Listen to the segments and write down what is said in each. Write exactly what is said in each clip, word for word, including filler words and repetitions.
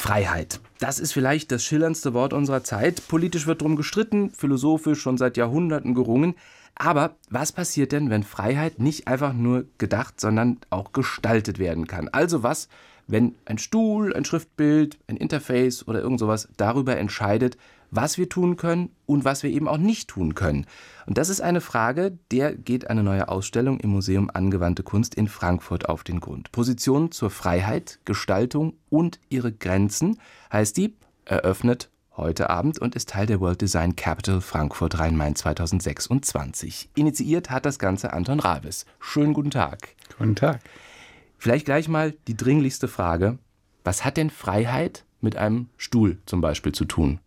Freiheit. Das ist vielleicht das schillerndste Wort unserer Zeit. Politisch wird drum gestritten, philosophisch schon seit Jahrhunderten gerungen. Aber was passiert denn, wenn Freiheit nicht einfach nur gedacht, sondern auch gestaltet werden kann? Also was, wenn ein Stuhl, ein Schriftbild, ein Interface oder irgend sowas darüber entscheidet, was wir tun können und was wir eben auch nicht tun können? Und das ist eine Frage, der geht eine neue Ausstellung im Museum Angewandte Kunst in Frankfurt auf den Grund. Positionen zur Freiheit, Gestaltung und ihre Grenzen heißt die, eröffnet heute Abend und ist Teil der World Design Capital Frankfurt Rhein-Main zweitausendsechsundzwanzig. Initiiert hat das Ganze Anton Raves. Schönen guten Tag. Guten Tag. Vielleicht gleich mal die dringlichste Frage. Was hat denn Freiheit mit einem Stuhl zum Beispiel zu tun?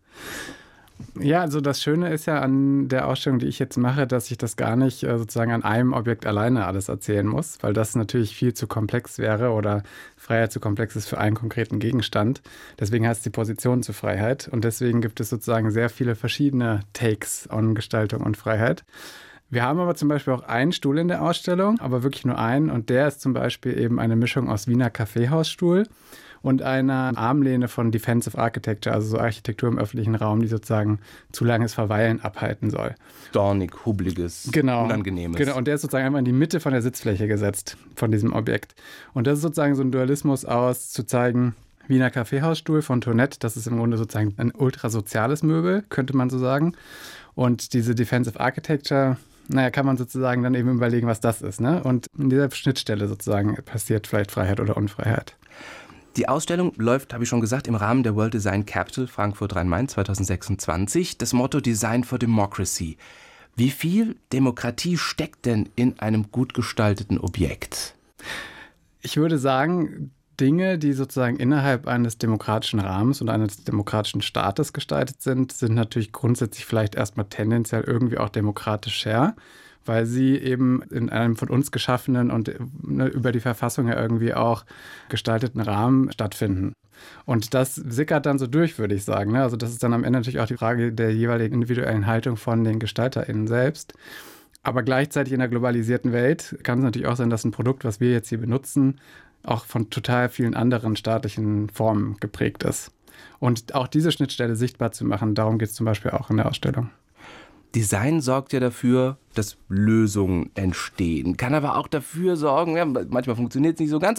Ja, also das Schöne ist ja an der Ausstellung, die ich jetzt mache, dass ich das gar nicht äh, sozusagen an einem Objekt alleine alles erzählen muss, weil das natürlich viel zu komplex wäre oder Freiheit zu komplex ist für einen konkreten Gegenstand. Deswegen heißt es die Position zur Freiheit und deswegen gibt es sozusagen sehr viele verschiedene Takes on Gestaltung und Freiheit. Wir haben aber zum Beispiel auch einen Stuhl in der Ausstellung, aber wirklich nur einen und der ist zum Beispiel eben eine Mischung aus Wiener Kaffeehausstuhl und einer Armlehne von Defensive Architecture, also so Architektur im öffentlichen Raum, die sozusagen zu langes Verweilen abhalten soll. Dornig, hubliges, genau, unangenehmes. Genau, und der ist sozusagen einfach in die Mitte von der Sitzfläche gesetzt, von diesem Objekt. Und das ist sozusagen so ein Dualismus aus, zu zeigen, Wiener Kaffeehausstuhl von Tournette, das ist im Grunde sozusagen ein ultrasoziales Möbel, könnte man so sagen. Und diese Defensive Architecture, naja, kann man sozusagen dann eben überlegen, was das ist, ne? Und in dieser Schnittstelle sozusagen passiert vielleicht Freiheit oder Unfreiheit. Die Ausstellung läuft, habe ich schon gesagt, im Rahmen der World Design Capital Frankfurt Rhein-Main zweitausendsechsundzwanzig. Das Motto Design for Democracy. Wie viel Demokratie steckt denn in einem gut gestalteten Objekt? Ich würde sagen, Dinge, die sozusagen innerhalb eines demokratischen Rahmens und eines demokratischen Staates gestaltet sind, sind natürlich grundsätzlich vielleicht erstmal tendenziell irgendwie auch demokratischer, weil sie eben in einem von uns geschaffenen und ne, über die Verfassung ja irgendwie auch gestalteten Rahmen stattfinden. Und das sickert dann so durch, würde ich sagen. Ne? Also das ist dann am Ende natürlich auch die Frage der jeweiligen individuellen Haltung von den GestalterInnen selbst. Aber gleichzeitig in der globalisierten Welt kann es natürlich auch sein, dass ein Produkt, was wir jetzt hier benutzen, auch von total vielen anderen staatlichen Formen geprägt ist. Und auch diese Schnittstelle sichtbar zu machen, darum geht es zum Beispiel auch in der Ausstellung. Design sorgt ja dafür, dass Lösungen entstehen, kann aber auch dafür sorgen, ja, manchmal funktioniert es nicht so ganz,